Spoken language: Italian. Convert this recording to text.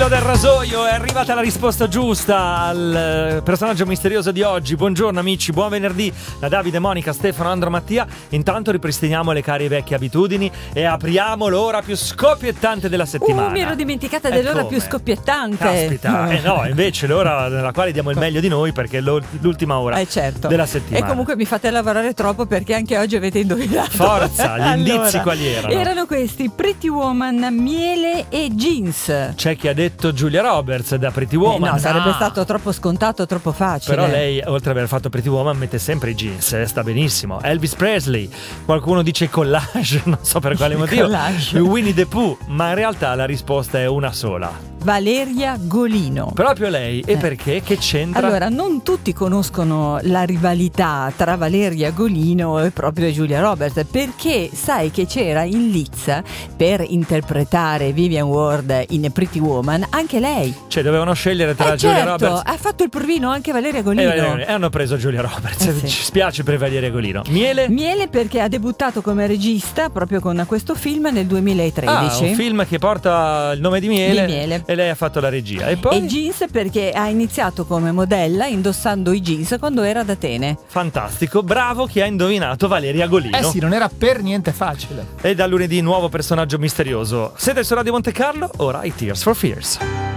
filo del rasoio, è arrivata la risposta giusta al personaggio misterioso di oggi. Buongiorno amici, buon venerdì da Davide, Monica, Stefano, Andro, Mattia. Intanto ripristiniamo le care vecchie abitudini e apriamo l'ora più scoppiettante della settimana. Mi ero dimenticata dell'ora più scoppiettante. Caspita, no, invece l'ora nella quale diamo il meglio di noi, perché è l'ultima ora certo. della settimana. E comunque mi fate lavorare troppo, perché anche oggi avete indovinato. Forza, gli indizi quali erano? Erano questi: Pretty Woman, miele e jeans. C'è chi ha detto Julia Roberts da Pretty Woman. No, sarebbe stato troppo scontato, troppo facile. Però lei, oltre ad aver fatto Pretty Woman, mette sempre i jeans, sta benissimo. Elvis Presley, qualcuno dice collage, non so per quale motivo. Winnie the Pooh, ma in realtà la risposta è una sola. Valeria Golino. Proprio lei. E perché? Che c'entra? Allora, non tutti conoscono la rivalità tra Valeria Golino e proprio Julia Roberts, perché sai che c'era in Liz per interpretare Vivian Ward in Pretty Woman anche lei. Cioè dovevano scegliere tra Julia certo, Roberts. Ha fatto il provino anche Valeria Golino. E hanno preso Julia Roberts. Sì. Ci spiace per Valeria Golino. Miele perché ha debuttato come regista proprio con questo film nel 2013. Un film che porta il nome di Miele. E lei ha fatto la regia. E poi jeans perché ha iniziato come modella indossando i jeans quando era ad Atene. Fantastico, bravo chi ha indovinato Valeria Golino. Sì, non era per niente facile. E da lunedì nuovo personaggio misterioso. Siete su Radio Monte Carlo, ora i Tears for Fears.